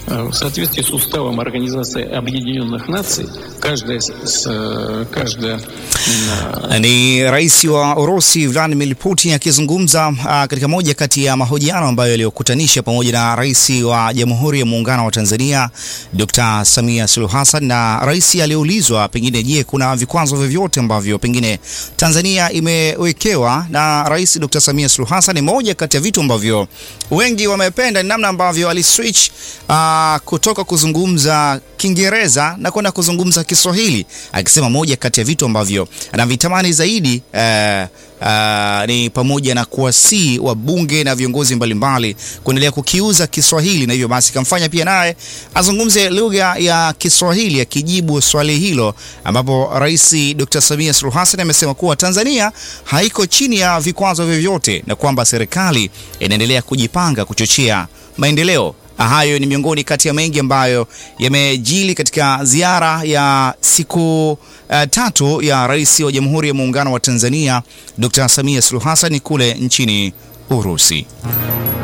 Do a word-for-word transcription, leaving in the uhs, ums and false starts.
В соответствии с уставом Организации Объединенных Наций, каждая, каждая... Ni rais wa Urusi Vladimir Putin akizungumza uh, katika moja kati ya mahojiano ambayo yaliyokutanisha pamoja na rais wa Jamhuri ya Muungano wa Tanzania Dokta Samia Suluhu Hassan, na rais aliulizwa pengine je, kuna vikwazo vyovyote ambavyo pengine Tanzania imewekewa na rais Dokta Samia Suluhu Hassan. Ni moja kati ya vitu ambavyo wengi wamependa namna ambavyo aliswitch uh, kutoka kuzungumza Kiingereza na kwenda kuzungumza Kiswahili, akisema moja kati ya vitu ambavyo anavitamani zaidi uh, uh, ni pamoja na kuwasii wabunge na viongozi mbalimbali kuendelea kukiuza Kiswahili, na hivyo basi kamfanya pia naye azungumze lugha ya Kiswahili akijibu swali hilo, ambapo Rais Dokta Samia Suluhu Hassan amesema kuwa Tanzania haiko chini ya vikwazo vyovyote na kwamba serikali inaendelea kujipanga kuchochea maendeleo. Hayo ni miongoni kati ya mengi ambayo yamejili katika ziara ya siku uh, tatu ya rais wa Jamhuri ya Muungano wa Tanzania Dokta Samia Suluhu Hassan kule nchini Urusi.